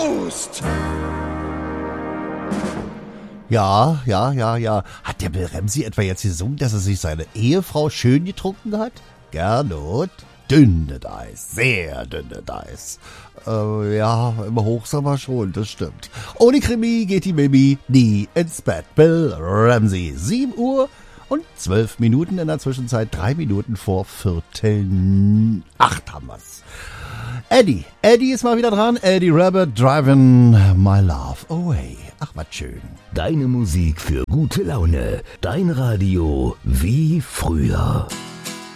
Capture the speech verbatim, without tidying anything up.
Toast! Ja, ja, ja, ja. Hat der Bill Ramsey etwa jetzt gesungen, dass er sich seine Ehefrau schön getrunken hat? Gernot? Dünnes Eis, sehr dünnes Eis. Äh, ja, im Hochsommer schon, das stimmt. Ohne Krimi geht die Mimi nie ins Bett. Bill Ramsey, sieben Uhr und zwölf Minuten in der Zwischenzeit, drei Minuten vor Viertel acht haben wir's. Eddie, Eddie ist mal wieder dran. Eddie Rabbit, Driving My Love Away. Ach, was schön. Deine Musik für gute Laune. Dein Radio wie früher.